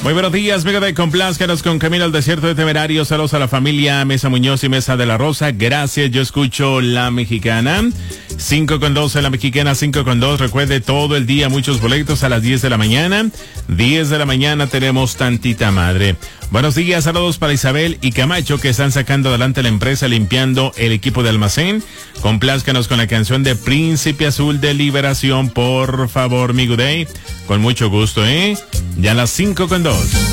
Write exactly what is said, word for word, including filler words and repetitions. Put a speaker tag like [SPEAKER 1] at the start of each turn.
[SPEAKER 1] Muy buenos días, amigo de Complázcanos con Camino al Desierto de Temerarios. Saludos a la familia Mesa Muñoz y Mesa de la Rosa. Gracias, yo escucho La Mexicana. cinco con dos en La Mexicana, cinco con dos. Recuerde, todo el día muchos boletos a las diez de la mañana. diez de la mañana tenemos Tantita Madre. Buenos días, saludos para Isabel y Camacho, que están sacando adelante la empresa, limpiando el equipo de almacén. Complázcanos con la canción de Príncipe Azul de Liberación, por favor, mi good day. Con mucho gusto, ¿eh? Ya a las cinco con dos.